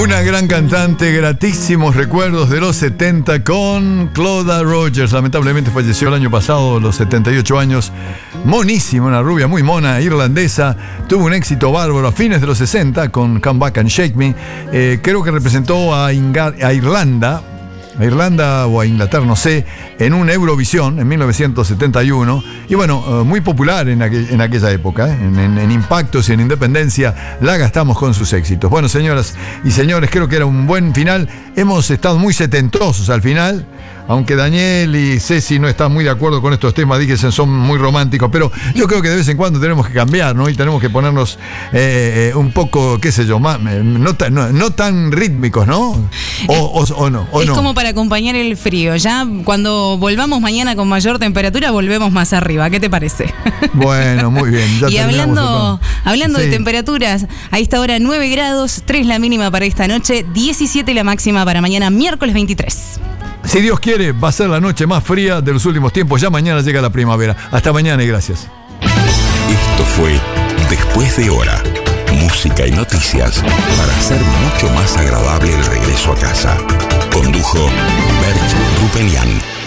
Una gran cantante, gratísimos recuerdos de los 70 con Cloda Rogers. Lamentablemente falleció el año pasado, a los 78 años. Monísima, una rubia muy mona, irlandesa. Tuvo un éxito bárbaro a fines de los 60 con Come Back and Shake Me. Creo que representó a Irlanda o a Inglaterra, no sé, en un Eurovisión en 1971. Y bueno, muy popular en aquella época, en impactos y en independencia, la gastamos con sus éxitos. Bueno, señoras y señores, creo que era un buen final. Hemos estado muy setentosos al final, aunque Daniel y Ceci no están muy de acuerdo con estos temas, dicen son muy románticos, pero yo creo que de vez en cuando tenemos que cambiar, ¿no? Y tenemos que ponernos un poco, qué sé yo, no tan rítmicos, ¿no? O no. Es como para acompañar el frío. Ya cuando volvamos mañana con mayor temperatura, volvemos más arriba. ¿Qué te parece? Bueno, muy bien. Y hablando de temperaturas, a esta hora 9 grados, 3 la mínima para esta noche, 17 la máxima para mañana, miércoles 23. Si Dios quiere, va a ser la noche más fría de los últimos tiempos. Ya mañana llega la primavera. Hasta mañana y gracias. Esto fue Después de Hora. Música y noticias para hacer mucho más agradable el regreso a casa. Condujo Bert Rupenian.